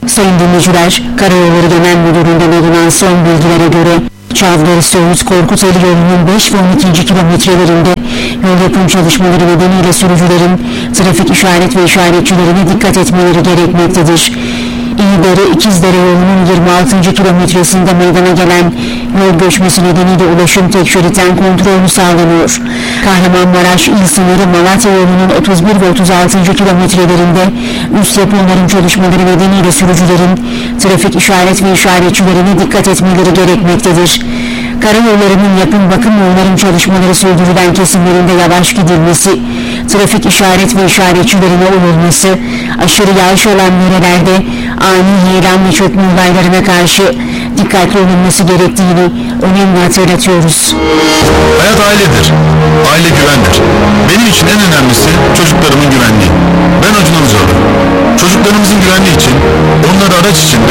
Sayın dinleyiciler, Karayolları Genel Müdürlüğü'nden alınan son bilgilere göre Çavdar-Söğüt-Korkuteli yolunun 5 ve 12. kilometrelerinde yol yapım çalışmaları nedeniyle sürücülerin trafik işaret ve işaretçilerine dikkat etmeleri gerekmektedir. İyidere-İkizdere yolunun 26. kilometresinde meydana gelen yol göçmesi nedeniyle ulaşım tek şeritten kontrolü sağlanıyor. Kahramanmaraş il sınırı Malatya yolunun 31 ve 36. kilometrelerinde üst yapımların çalışmaları nedeniyle sürücülerin trafik işaret ve işaretçilerine dikkat etmeleri gerekmektedir. Karayollarının yapım bakım ve onarım çalışmaları sürdürülen kesimlerinde yavaş gidilmesi, trafik işaret ve işaretçilerine uyulması, aşırı yağış olan yerlerde ani heyelan ve çökme olaylarına karşı dikkatli olunması gerektiğini önemli hatırlatıyoruz. Hayat ailedir. Aile güvendir. Benim için en önemlisi çocuklarımın güvenliği. Ben Acun Ilıcalı. Çocuklarımızın güvenliği için, onları araç için